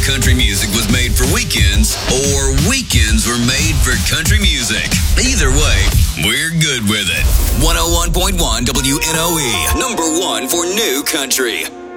country music was made for weekends or weekends were made for country music. Either way, we're good with it. 101.1 WNOE, number one for new country.